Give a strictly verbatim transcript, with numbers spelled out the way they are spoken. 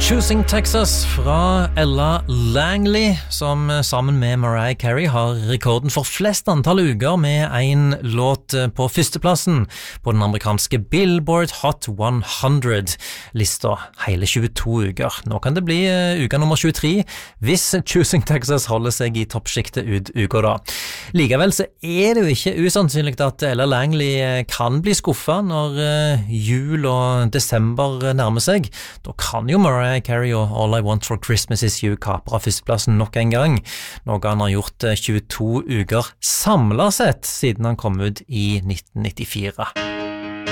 Choosing Texas fra Ella Langley, som sammen med Mariah Carey har rekorden for flest antall uker med en låt på førsteplassen på den amerikanske Billboard Hot hundre-lista, hele tjueto uker. Nå kan det bli uka nummer tjuetre hvis Choosing Texas holder seg i toppskiktet ut uka da. Likevel så er det jo ikke usannsynlig at Ella Langley kan bli skuffet når jul og desember nærmer seg. Da kan jo Mariah Carey og All I Want for Christmas Is You kapre førsteplassen nok en gang, noe han har gjort tjueto uker samlet sett siden han kom ut i nitten nittifire.